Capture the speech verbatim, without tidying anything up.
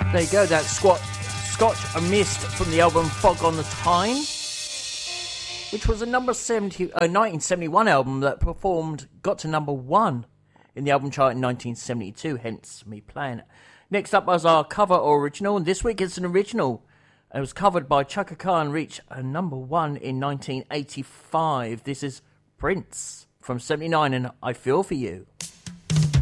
There you go, that squat, Scotch A Mist from the album Fog on the Tyne, which was a number seventy, uh, nineteen seventy-one album that performed, got to number one in the album chart in nineteen seventy-two, hence me playing it. Next up was our cover or original, and this week it's an original. It was covered by Chaka Khan, reached a number one in nineteen eighty-five. This is Prince from seventy-nine and I Feel For You.